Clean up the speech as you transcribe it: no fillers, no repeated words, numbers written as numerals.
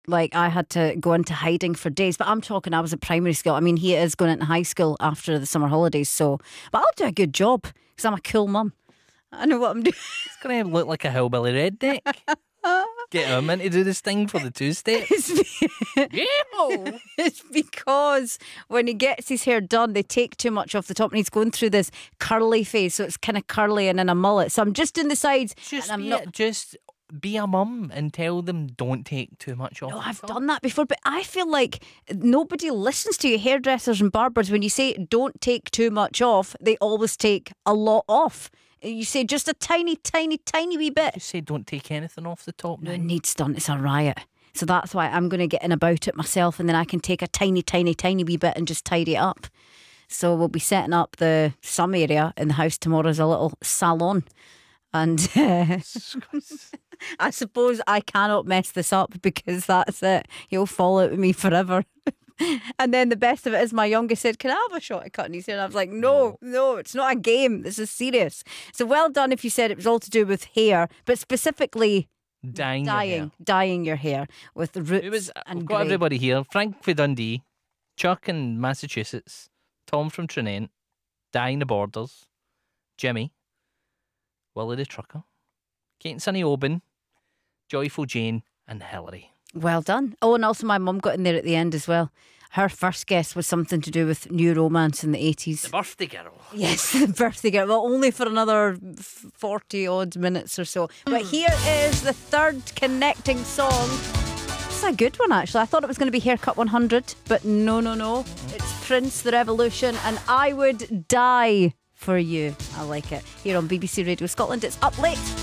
Like, I had to go into hiding for days. But I'm talking, I was at primary school. I mean, he is going into high school after the summer holidays. So, but I'll do a good job because I'm a cool mum. I know what I'm doing. It's going to look like a hillbilly redneck. Get him in to do this thing for the two-step. It's because when he gets his hair done, they take too much off the top, and he's going through this curly phase, so it's kind of curly and then a mullet. So I'm just doing the sides. Just be a mum and tell them don't take too much off. No, I've done that before, but I feel like nobody listens to you, hairdressers and barbers. When you say don't take too much off, they always take a lot off. You say just a tiny, tiny, tiny wee bit. Just say don't take anything off the top. No, it needs done. It's a riot. So that's why I'm going to get in about it myself, and then I can take a tiny, tiny, tiny wee bit and just tidy it up. So we'll be setting up some area in the house tomorrow as a little salon. And I suppose I cannot mess this up because that's it. He'll fall out with me forever. And then the best of it is my youngest said, "Can I have a shot at cutting his hair?" And I was like, no, it's not a game. This is serious. So well done if you said it was all to do with hair, but specifically dyeing your hair with the roots and got grey. everybody here. Frank from Dundee, Chuck in Massachusetts, Tom from Trinent, Di in the Borders, Jimmy, Willie the Trucker, Kate and Sunny Oban, Joyful Jane, and Hillary. Well done. Oh, and also my mum got in there at the end as well. Her first guess was something to do with new romance in the 80s. The birthday girl. Yes, the birthday girl. Well, only for another 40 odd minutes or so. But here is the third connecting song. It's a good one, actually. I thought it was going to be Haircut 100, but no. It's Prince, The Revolution, and I Would Die for You. I like it. Here on BBC Radio Scotland, it's Up Late.